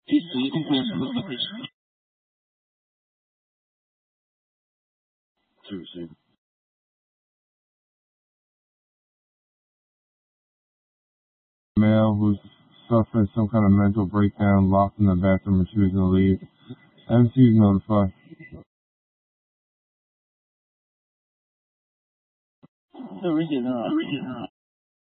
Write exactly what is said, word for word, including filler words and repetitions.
第十一部分什么回事？是不是？ Male who's suffering some kind of mental breakdown, locked in the bathroom and choosing to leave. M C's notified. 这有人写的啊。